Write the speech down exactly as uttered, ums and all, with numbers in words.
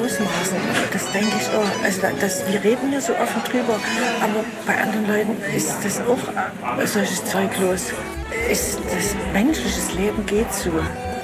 Ausmaßen. Das denke ich auch. Also das, wir reden ja so offen drüber, aber bei anderen Leuten ist das auch solches Zeug los. Ist das menschliches Leben geht so.